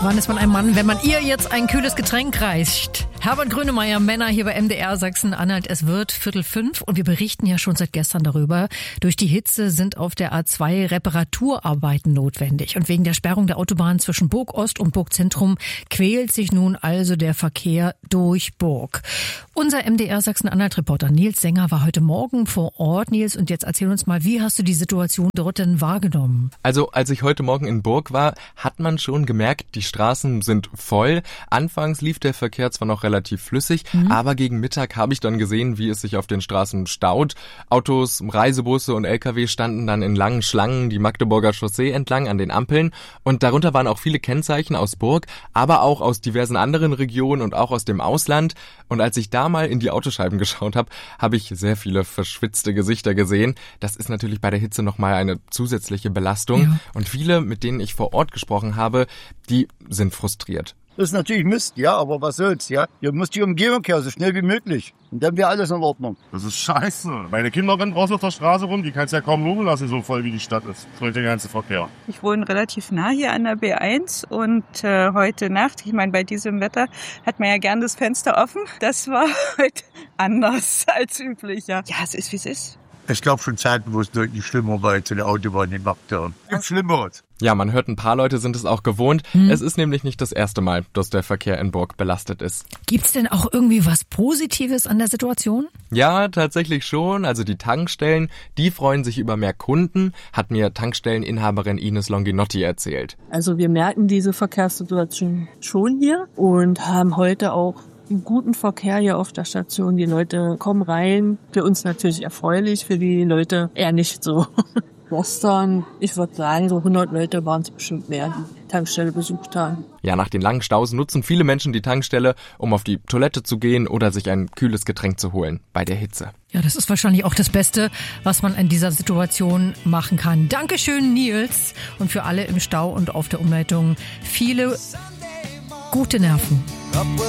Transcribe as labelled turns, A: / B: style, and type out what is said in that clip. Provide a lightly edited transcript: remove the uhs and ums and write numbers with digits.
A: Wann ist man ein Mann, wenn man ihr jetzt ein kühles Getränk reicht? Herbert Grönemeyer, Männer hier bei MDR Sachsen-Anhalt. Es wird 4:45 und wir berichten ja schon seit gestern darüber. Durch die Hitze sind auf der A2 Reparaturarbeiten notwendig. Und wegen der Sperrung der Autobahn zwischen Burg Ost und Burg Zentrum quält sich nun also der Verkehr durch Burg. Unser MDR Sachsen-Anhalt-Reporter Nils Sänger war heute Morgen vor Ort. Nils, und jetzt erzähl uns mal, wie hast du die Situation dort denn wahrgenommen?
B: Also, als ich heute Morgen in Burg war, hat man schon gemerkt, die Straßen sind voll. Anfangs lief der Verkehr zwar noch relativ flüssig, aber gegen Mittag habe ich dann gesehen, wie es sich auf den Straßen staut. Autos, Reisebusse und LKW standen dann in langen Schlangen die Magdeburger Chaussee entlang an den Ampeln und darunter waren auch viele Kennzeichen aus Burg, aber auch aus diversen anderen Regionen und auch aus dem Ausland. Und als ich da mal in die Autoscheiben geschaut habe, habe ich sehr viele verschwitzte Gesichter gesehen. Das ist natürlich bei der Hitze nochmal eine zusätzliche Belastung. Ja. Und viele, mit denen ich vor Ort gesprochen habe, die sind frustriert.
C: Das ist natürlich Mist, ja, aber was soll's, ja? Hier muss die Umgebung her, so schnell wie möglich. Und dann wäre alles in Ordnung.
D: Das ist scheiße. Meine Kinder rennen draußen auf der Straße rum, die kannst ja kaum ruhen lassen, so voll wie die Stadt ist. So der ganze Verkehr.
E: Ich wohne relativ nah hier an der B1 und heute Nacht, ich meine, bei diesem Wetter hat man ja gern das Fenster offen. Das war heute anders als üblich, ja. Ja, es ist, wie es ist.
C: Es gab schon Zeiten, wo es deutlich schlimmer war, als eine Autobahn in Magdeburg. Gibt Schlimmeres.
B: Ja, man hört, ein paar Leute sind es auch gewohnt. Es ist nämlich nicht das erste Mal, dass der Verkehr in Burg belastet ist.
A: Gibt's denn auch irgendwie was Positives an der Situation?
B: Ja, tatsächlich schon. Also die Tankstellen, die freuen sich über mehr Kunden, hat mir Tankstelleninhaberin Ines Longinotti erzählt.
F: Also wir merken diese Verkehrssituation schon hier und haben heute auch einen guten Verkehr hier auf der Station. Die Leute kommen rein. Für uns natürlich erfreulich, für die Leute eher nicht so. Gestern, ich würde sagen, so 100 Leute waren es bestimmt mehr, die Tankstelle besucht haben.
B: Ja, nach den langen Staus nutzen viele Menschen die Tankstelle, um auf die Toilette zu gehen oder sich ein kühles Getränk zu holen bei der Hitze.
A: Ja, das ist wahrscheinlich auch das Beste, was man in dieser Situation machen kann. Dankeschön, Nils. Und für alle im Stau und auf der Umleitung viele gute Nerven.